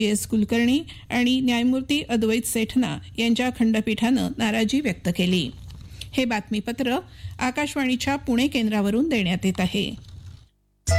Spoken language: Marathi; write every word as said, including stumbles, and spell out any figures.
एस कुलकर्णी आणि न्यायमूर्ती अद्वैत सेठना यांच्या खंडपीठानं नाराजी व्यक्त केली. हे बातमीपत्र आकाशवाणीच्या पुणे केंद्रावरून देण्यात येत आहे.